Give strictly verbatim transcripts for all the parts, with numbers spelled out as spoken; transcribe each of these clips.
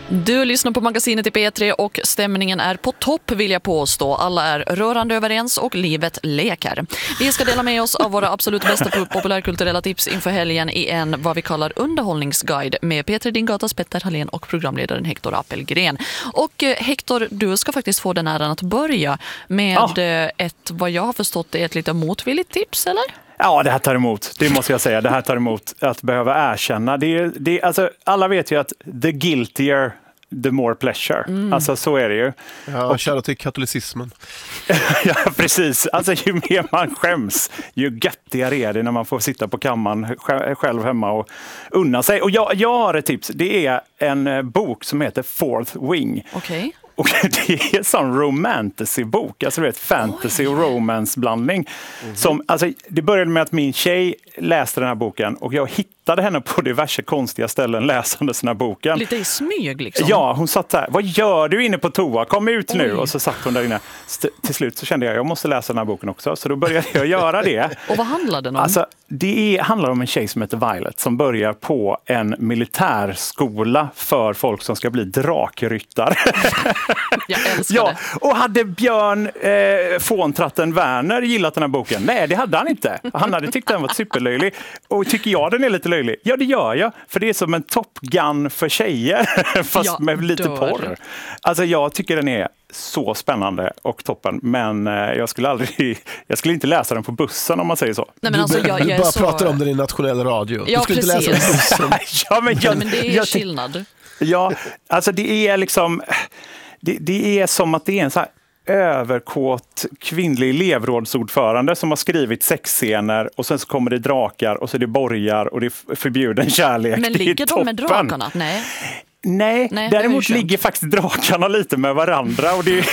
Du lyssnar på magasinet i P tre och stämningen är på topp, vill jag påstå. Alla är rörande överens och livet leker. Vi ska dela med oss av våra absolut bästa populärkulturella tips inför helgen i en vad vi kallar underhållningsguide med Peter Dingatas, Petter Hallén och programledaren Hector Appelgren. Och eh, Hector, du ska faktiskt få den äran att börja med ja. ett, vad jag har förstått, är ett lite motvilligt tips, eller? Ja, det här tar emot. Det måste jag säga. Det här tar emot att behöva erkänna. Det är, det är, alltså, alla vet ju att the guiltier, the more pleasure. Mm. Alltså så är det ju. Ja, och kära till katolicismen. Ja, precis. Alltså ju mer man skäms, ju göttigare är det när man får sitta på kammaren själv hemma och unna sig. Och jag, jag har ett tips. Det är en bok som heter Fourth Wing. Okej. Okay. Och det är en sån romantasy-bok, alltså det är ett fantasy- och romance-blandning. Mm-hmm. Som, alltså, det började med att min tjej läste den här boken och jag hittade henne på diverse konstiga ställen läsande den här boken. Lite i smyg liksom. Ja, hon satt där. Vad gör du inne på toa? Kom ut nu! Oj. Och så satt hon där inne. St- till slut så kände jag, jag måste läsa den här boken också. Så då började jag göra det. Och vad handlar den om? Alltså, det är, handlar om en tjej som heter Violet som börjar på en militärskola för folk som ska bli drakryttare. Jag älskar ja, det. Och hade Björn eh, Fåntratten Werner gillat den här boken? Nej, det hade han inte. Han hade tyckt den var superlöjlig. Och tycker jag den är lite löjlig? Ja, det gör jag. För det är som en Top Gun för tjejer. Fast ja, med lite dör. porr. Alltså jag tycker den är så spännande och toppen. Men eh, jag skulle aldrig, jag skulle inte läsa den på bussen om man säger så. Nej, men du alltså, jag, jag du bara så... pratar om den i nationell radio. Ja, du skulle precis. inte läsa den på bussen. ja, men, jag, Nej, men det är jag, skillnad. Ja, alltså det är liksom... Det, det är som att det är en så här överkåt kvinnlig elevrådsordförande som har skrivit sexscener och sen så kommer det drakar och så är det borgar och det är förbjuden kärlek. Men ligger de med drakarna? Nej. Nej, Nej, däremot ligger faktiskt drakarna lite med varandra och det,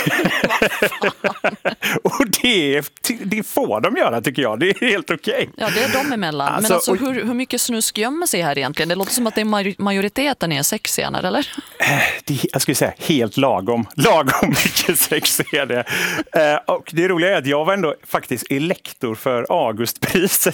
och det, det får de göra tycker jag. Det är helt okej. Okay. Ja, det är de emellan. Alltså, Men alltså och, hur, hur mycket snusk gömmer sig här egentligen? Det låter som att det är majoriteten är sexscener, eller? Det, jag skulle säga helt lagom. Lagom mycket sex är det. Och det roliga är att jag var ändå faktiskt elektor för Augustpriset